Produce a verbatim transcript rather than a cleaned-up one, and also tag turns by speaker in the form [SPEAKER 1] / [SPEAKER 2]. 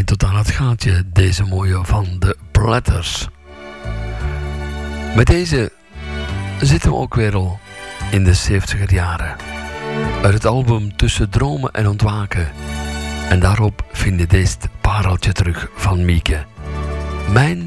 [SPEAKER 1] tot aan het gaatje, deze mooie van de Platters. Met deze zitten we ook weer al in de zeventiger jaren. Uit het album Tussen Dromen en Ontwaken. En daarop vind je deze pareltje terug van Mieke. Mijn